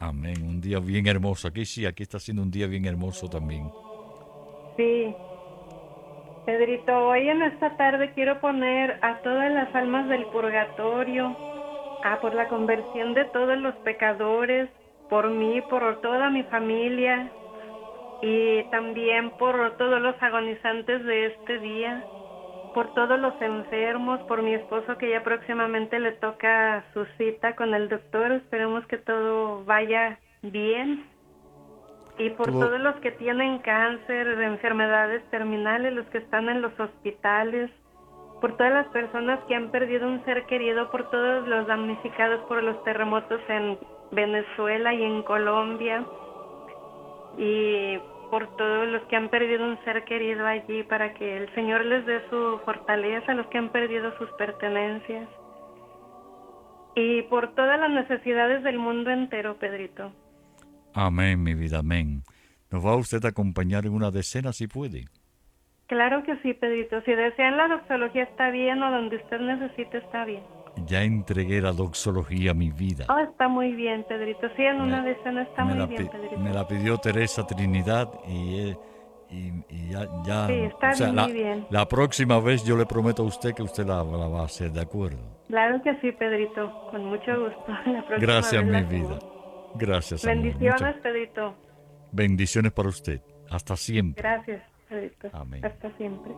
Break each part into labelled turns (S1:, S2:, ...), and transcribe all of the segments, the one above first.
S1: Amén. Un día bien hermoso. Aquí sí, aquí está siendo un día bien hermoso también.
S2: Sí, Pedrito, hoy en esta tarde quiero poner a todas las almas del purgatorio, por la conversión de todos los pecadores, por mí, por toda mi familia y también por todos los agonizantes de este día, por todos los enfermos, por mi esposo que ya próximamente le toca su cita con el doctor. Esperemos que todo vaya bien. Y por
S1: Todo,
S2: todos los que tienen cáncer, enfermedades terminales, los que están en los hospitales, por todas las personas que han perdido un ser querido, por todos los damnificados por los terremotos en Venezuela y en Colombia, y por todos los que han perdido un ser querido allí, para que el Señor les dé su fortaleza, a los que han perdido sus pertenencias, y por todas las necesidades del mundo entero, Pedrito.
S1: amén, mi vida, amén. ¿Nos va usted a acompañar en una decena si puede?
S2: Claro que sí, Pedrito. Si desean la doxología está bien, o donde usted necesite está bien.
S1: Ya entregué la doxología a mi vida.
S2: Oh, está muy bien, Pedrito. Sí, en
S1: Me,
S2: una decena está
S1: me,
S2: muy
S1: la,
S2: bien,
S1: me
S2: Pedrito.
S1: la pidió Teresa Trinidad y
S2: Sí,
S1: o
S2: está
S1: sea,
S2: muy bien.
S1: la próxima vez yo le prometo a usted que usted la va a hacer, ¿de acuerdo?
S2: Claro que sí, Pedrito. Con mucho gusto. La próxima
S1: Gracias,
S2: vez la
S1: mi
S2: hacemos.
S1: vida. Gracias, amor. Muchas
S2: Bendiciones, Pedrito.
S1: bendiciones para usted. Hasta siempre.
S2: Gracias, Pedrito.
S1: Amén.
S2: Hasta siempre.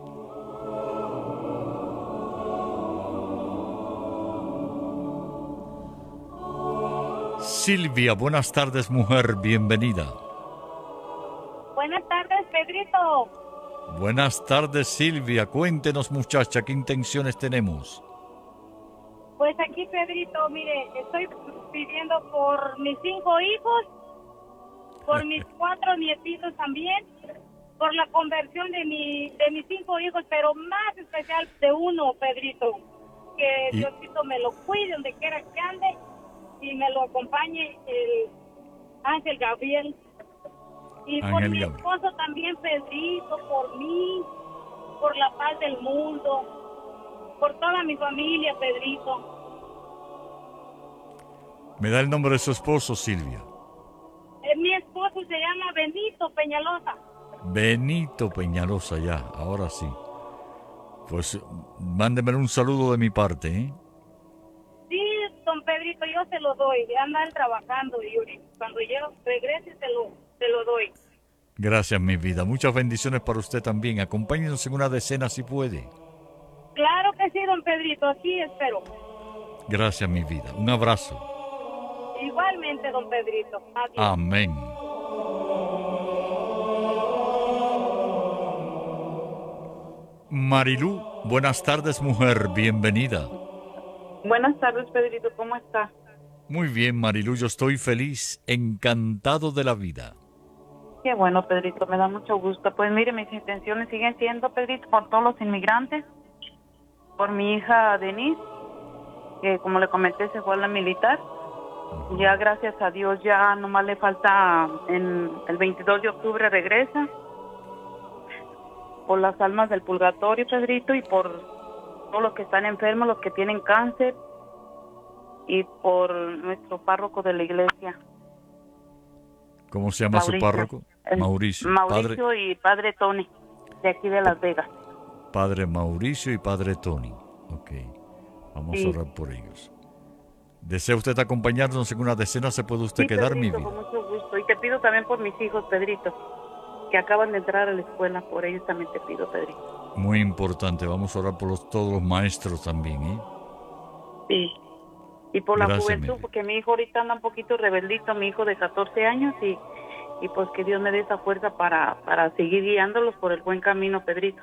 S1: Silvia, buenas tardes, mujer. Bienvenida.
S3: Buenas tardes, Pedrito.
S1: Buenas tardes, Silvia. Cuéntenos, muchacha, ¿qué intenciones tenemos?
S3: Pues aquí, Pedrito, mire, estoy pidiendo por mis 5 hijos, por mis 4 nietitos también, por la conversión de mis 5 hijos, pero más especial de uno, Pedrito. Que
S1: Y
S3: Diosito me lo cuide donde quiera que ande y me lo acompañe el Ángel Gabriel. Y por
S1: Ángel
S3: mi
S1: Gabriel.
S3: esposo también, Pedrito, por mí, por la paz del mundo, por toda mi familia, Pedrito.
S1: ¿Me da el nombre de su esposo, Silvia?
S3: Mi esposo se llama Benito Peñalosa.
S1: Benito Peñalosa, ya, ahora sí. Pues mándemele un saludo de mi parte, ¿eh?
S3: Sí, don Pedrito, yo se lo doy. Andan trabajando y cuando yo regrese se lo doy.
S1: Gracias, mi vida. Muchas bendiciones para usted también. Acompáñenos en una decena si puede.
S3: Claro que sí, don Pedrito, así espero.
S1: Gracias, mi vida. Un abrazo.
S3: Igualmente, don Pedrito. Adiós.
S1: Amén. Marilú, buenas tardes, mujer. Bienvenida.
S4: Buenas tardes, Pedrito, ¿cómo está?
S1: Muy bien, Marilú. Yo estoy feliz, encantado de la vida.
S4: Qué bueno, Pedrito, me da mucho gusto. Pues mire, mis intenciones siguen siendo, Pedrito, por todos los inmigrantes, por mi hija Denise, que como le comenté se fue a la militar. Ya gracias a Dios ya nomás le falta en el 22 de octubre regresa. Por las almas del purgatorio, Pedrito, y por todos los que están enfermos, los que tienen cáncer, y por nuestro párroco de la iglesia,
S1: ¿Cómo se llama su
S4: Mauricio.
S1: párroco? Mauricio.
S4: Mauricio y Padre Tony, de aquí de Las Vegas.
S1: Padre Mauricio y Padre Tony. Ok. Vamos a
S4: Sí.
S1: orar por ellos. ¿Desea usted acompañarnos en una decena? ¿Se puede usted
S4: Sí,
S1: quedar, mi
S4: Pedrito,
S1: vida?
S4: con mucho gusto. Y te pido también por mis hijos, Pedrito, que acaban de entrar a la escuela. Por ellos también te pido, Pedrito.
S1: Muy importante. Vamos a orar por todos los maestros también, ¿eh?
S4: Sí. Y por la
S1: Gracias, mi
S4: juventud,
S1: vida.
S4: porque mi hijo ahorita anda un poquito rebeldito, mi hijo de 14 años, y pues que Dios me dé esa fuerza para seguir guiándolos por el buen camino, Pedrito.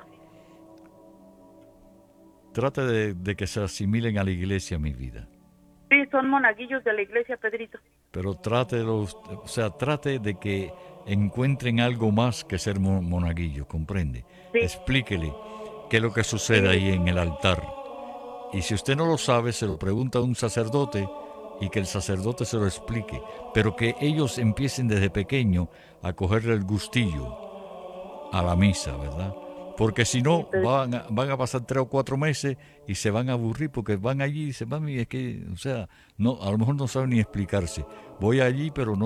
S1: Trate de que se asimilen a la iglesia, mi vida.
S4: Sí, son monaguillos de la iglesia, Pedrito.
S1: Pero trate de que encuentren algo más que ser monaguillo, ¿comprende?
S4: Sí,
S1: Explíquele qué es lo que sucede
S4: sí,
S1: ahí en el altar. Y si usted no lo sabe, se lo pregunta a un sacerdote y que el sacerdote se lo explique. Pero que ellos empiecen desde pequeño a cogerle el gustillo a la misa, ¿verdad? Porque si
S4: sí,
S1: no,
S4: Pedrito.
S1: van a pasar 3 o 4 meses y se van a aburrir porque van allí y dicen, mami, es que, o sea, no, a lo mejor no saben ni explicarse. Voy allí, pero no